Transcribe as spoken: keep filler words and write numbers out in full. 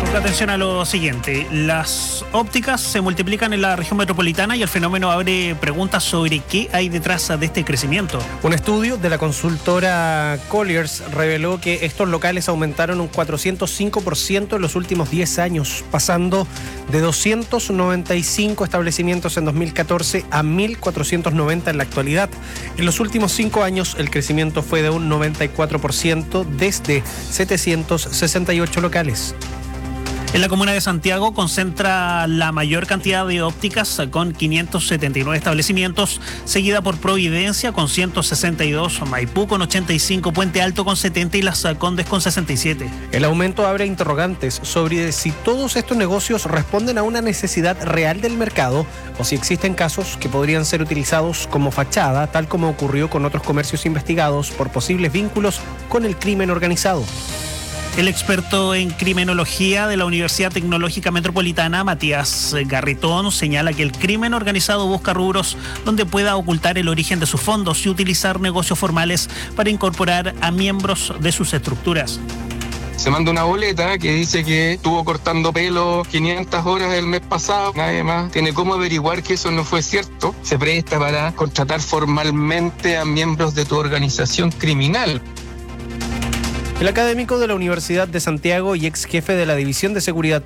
Atención a lo siguiente, las ópticas se multiplican en la región metropolitana y el fenómeno abre preguntas sobre qué hay detrás de este crecimiento. Un estudio de la consultora Colliers reveló que estos locales aumentaron un cuatrocientos cinco por ciento en los últimos diez años, pasando de doscientos noventa y cinco establecimientos en dos mil catorce a mil cuatrocientos noventa en la actualidad. En los últimos cinco años el crecimiento fue de un noventa y cuatro por ciento desde setecientos sesenta y ocho locales. En la comuna de Santiago concentra la mayor cantidad de ópticas con quinientos setenta y nueve establecimientos, seguida por Providencia con ciento sesenta y dos, Maipú con ochenta y cinco, Puente Alto con setenta y Las Condes con sesenta y siete. El aumento abre interrogantes sobre si todos estos negocios responden a una necesidad real del mercado o si existen casos que podrían ser utilizados como fachada, tal como ocurrió con otros comercios investigados por posibles vínculos con el crimen organizado. El experto en criminología de la Universidad Tecnológica Metropolitana, Matías Garritón, señala que el crimen organizado busca rubros donde pueda ocultar el origen de sus fondos y utilizar negocios formales para incorporar a miembros de sus estructuras. Se manda una boleta que dice que estuvo cortando pelo quinientas horas el mes pasado. Nadie más tiene cómo averiguar que eso no fue cierto. Se presta para contratar formalmente a miembros de tu organización criminal. El académico de la Universidad de Santiago y ex jefe de la División de Seguridad